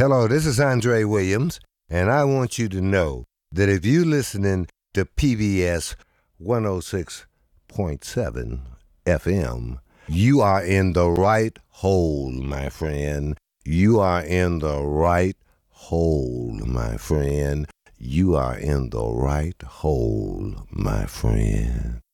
Hello, this is Andre Williams, and I want you to know that if you're listening to PBS 106.7 FM, you are in the right hole, my friend. You are in the right hole, my friend. You are in the right hole, my friend.